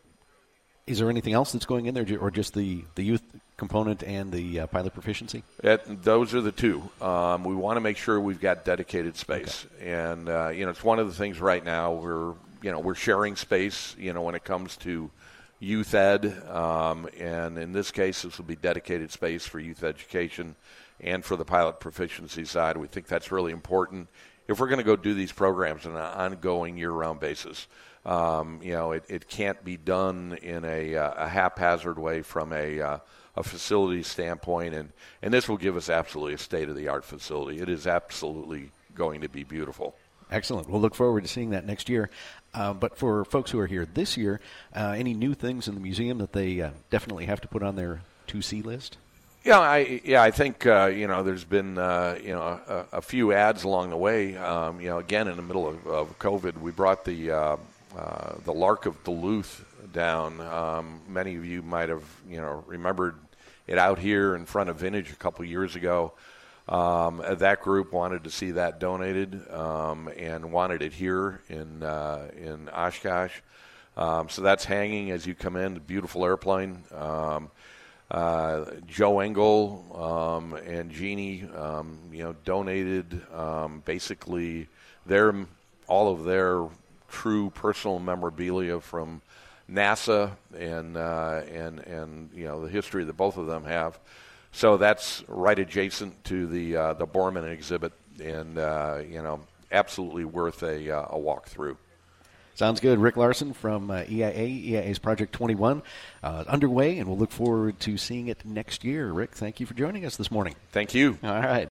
is there anything else that's going in there, or just the, the youth component and the uh, pilot proficiency? It, those are the two. Um, we want to make sure we've got dedicated space, okay. and uh, you know, it's one of the things right now we're you know we're sharing space. You know, when it comes to youth ed, um, and in this case, this will be dedicated space for youth education and for the pilot proficiency side. We think that's really important if we're going to go do these programs on an ongoing year-round basis. Um, you know, it, it can't be done in a, uh, a haphazard way from a, uh, a facility standpoint, and, and this will give us absolutely a state-of-the-art facility. It is absolutely going to be beautiful. Excellent. We'll look forward to seeing that next year. Uh, but for folks who are here this year, uh, any new things in the museum that they uh, definitely have to put on their to-see list? Yeah, I yeah I think uh, you know there's been uh, you know a, a few ads along the way. Um, you know, again in the middle of, of COVID, we brought the uh, uh, the Lark of Duluth down. Um, many of you might have you know remembered it out here in front of Vintage a couple years ago. Um, that group wanted to see that donated um, and wanted it here in uh, in Oshkosh. Um, so that's hanging as you come in. Beautiful airplane. Um, uh, Joe Engel um, and Jeannie, um, you know, donated um, basically their all of their true personal memorabilia from NASA and uh, and and you know the history that both of them have. So that's right adjacent to the uh, the Borman exhibit, and uh, you know, absolutely worth a uh, a walk through. Sounds good. Rick Larson from uh, E I A, E I A's Project twenty-one, uh, underway, and we'll look forward to seeing it next year. Rick, thank you for joining us this morning. Thank you. All right.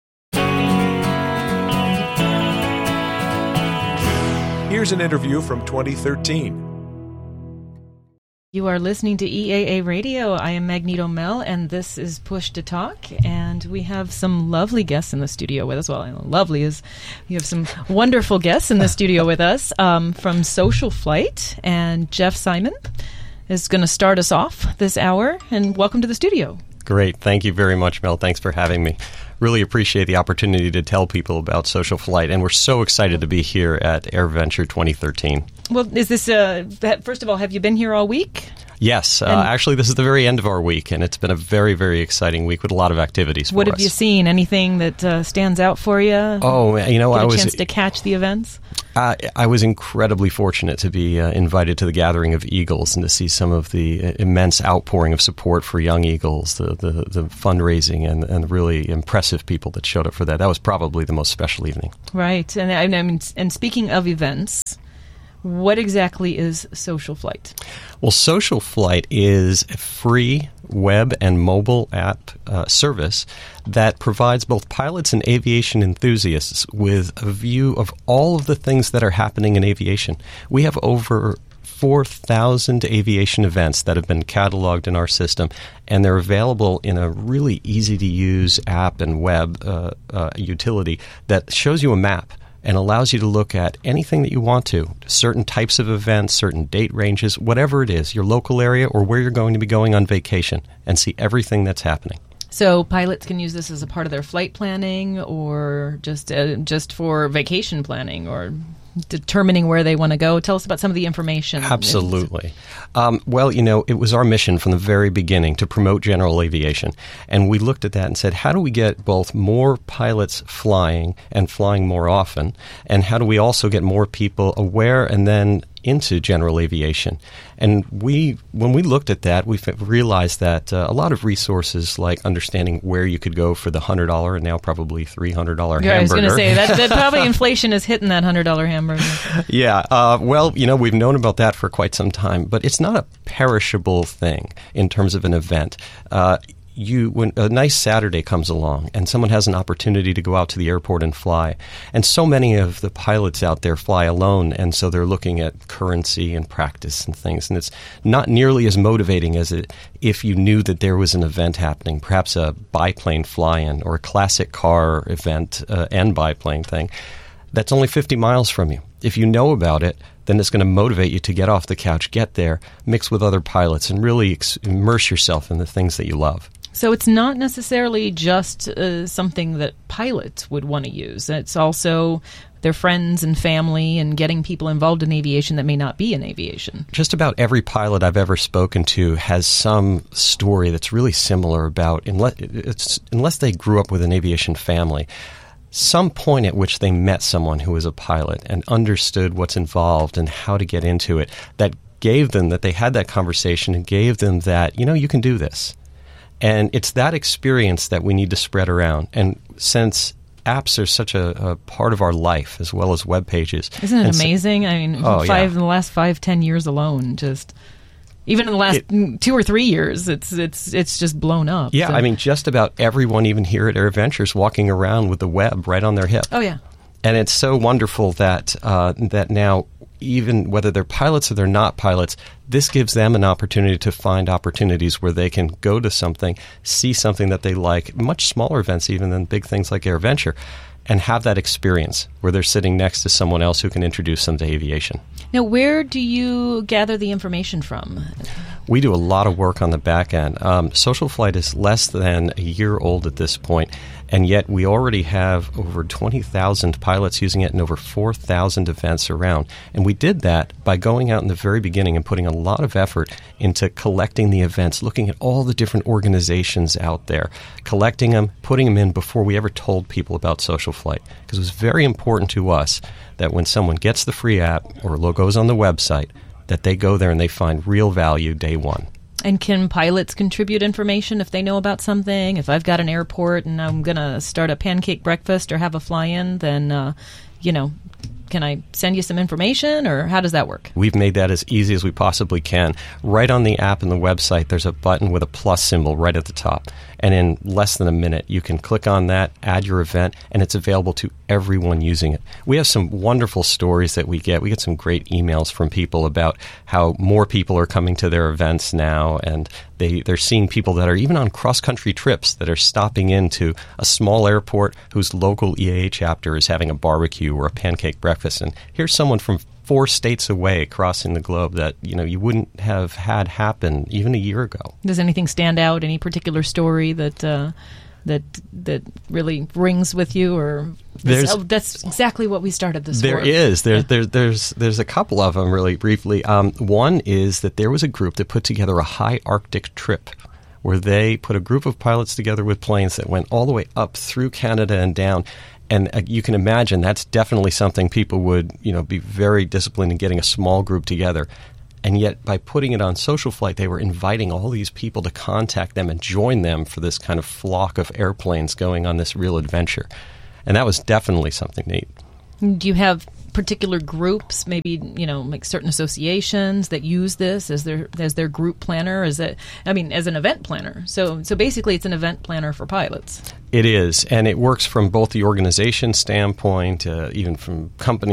Here's an interview from twenty thirteen. You are listening to E A A Radio. I am Magneto Mel, and this is Push to Talk. And we have some lovely guests in the studio with us. Well, I know lovely is we have some wonderful guests in the studio with us um, from Social Flight. And Jeff Simon is going to start us off this hour. And welcome to the studio. Great. Thank you very much, Mel. Thanks for having me. Really appreciate the opportunity to tell people about Social Flight, and we're so excited to be here at AirVenture twenty thirteen. Well, is this, uh, first of all, have you been here all week? Yes. Uh, actually, this is the very end of our week, and it's been a very, very exciting week with a lot of activities for What us. have you seen? Anything that uh, stands out for you? Oh, you know, Get I a was... chance to catch the events? Uh, I was incredibly fortunate to be uh, invited to the Gathering of Eagles and to see some of the uh, immense outpouring of support for young Eagles, the, the, the fundraising, and, and really impressive people that showed up for that. That was probably the most special evening. Right. And I mean, and speaking of events, what exactly is Social Flight? Well, Social Flight is a free web and mobile app uh, service that provides both pilots and aviation enthusiasts with a view of all of the things that are happening in aviation. We have over four thousand aviation events that have been cataloged in our system, and they're available in a really easy-to-use app and web uh, uh, utility that shows you a map and allows you to look at anything that you want to, certain types of events, certain date ranges, whatever it is, your local area or where you're going to be going on vacation, and see everything that's happening. So pilots can use this as a part of their flight planning, or just uh, just for vacation planning, or determining where they want to go. Tell us about some of the information. Absolutely. Um, well, you know, it was our mission from the very beginning to promote general aviation. And we looked at that and said, how do we get both more pilots flying and flying more often? And how do we also get more people aware and then into general aviation? And we, when we looked at that, we realized that uh, a lot of resources like understanding where you could go for the one hundred dollars and now probably three hundred dollars yeah, hamburger. I was going to say, that, that probably inflation is hitting that one hundred dollars hamburger. Yeah, uh, well, you know, we've known about that for quite some time, but it's not a perishable thing in terms of an event. Uh, You, when a nice Saturday comes along and someone has an opportunity to go out to the airport and fly, and so many of the pilots out there fly alone, and so they're looking at currency and practice and things, and it's not nearly as motivating as it if you knew that there was an event happening, perhaps a biplane fly-in or a classic car event uh, and biplane thing that's only fifty miles from you. If you know about it, then it's going to motivate you to get off the couch, get there, mix with other pilots, and really ex- immerse yourself in the things that you love. So it's not necessarily just uh, something that pilots would want to use. It's also their friends and family and getting people involved in aviation that may not be in aviation. Just about every pilot I've ever spoken to has some story that's really similar about, unless, it's, unless they grew up with an aviation family, some point at which they met someone who was a pilot and understood what's involved and how to get into it, that gave them, that they had that conversation and gave them that, you know, you can do this. And it's that experience that we need to spread around. And since apps are such a, a part of our life as well as web pages. Isn't it and amazing? So, I mean, oh, five yeah. in the last five, ten years alone, just even in the last it, two or three years, it's it's it's just blown up. Yeah, so. I mean, just about everyone, even here at AirVenture, is walking around with the web right on their hip. Oh yeah, and it's so wonderful that uh, that now, even whether they're pilots or they're not pilots, this gives them an opportunity to find opportunities where they can go to something, see something that they like, much smaller events even than big things like AirVenture, and have that experience where they're sitting next to someone else who can introduce them to aviation. Now, where do you gather the information from? We do a lot of work on the back end. Um, Social Flight is less than a year old at this point, and yet we already have over twenty thousand pilots using it and over four thousand events around. And we did that by going out in the very beginning and putting a lot of effort into collecting the events, looking at all the different organizations out there, collecting them, putting them in before we ever told people about Social Flight. Because it was very important to us that when someone gets the free app or goes on the website, that they go there and they find real value day one. And can pilots contribute information if they know about something? If I've got an airport and I'm going to start a pancake breakfast or have a fly-in, then, uh, you know, can I send you some information, or how does that work? We've made that as easy as we possibly can. Right on the app and the website, there's a button with a plus symbol right at the top. And in less than a minute, you can click on that, add your event, and it's available to everyone using it. We have some wonderful stories that we get. We get some great emails from people about how more people are coming to their events now, and they, they're seeing people that are even on cross-country trips that are stopping into a small airport whose local E A A chapter is having a barbecue or a pancake breakfast. And here's someone from four states away crossing the globe that, you know, you wouldn't have had happen even a year ago. Does anything stand out? Any particular story that uh, that that really rings with you, or There's, oh, that's exactly what we started this there for? is. There, there, there's there's a couple of them really briefly. Um, one is that there was a group that put together a high Arctic trip where they put a group of pilots together with planes that went all the way up through Canada and down. And uh, you can imagine that's definitely something people would, you know, be very disciplined in getting a small group together. And yet, by putting it on Social Flight, they were inviting all these people to contact them and join them for this kind of flock of airplanes going on this real adventure. And that was definitely something neat. Do you have particular groups, maybe, you know, like certain associations that use this as their as their group planner? Is it, I mean, as an event planner? So, so basically, it's an event planner for pilots. It is, and it works from both the organization standpoint, uh, even from company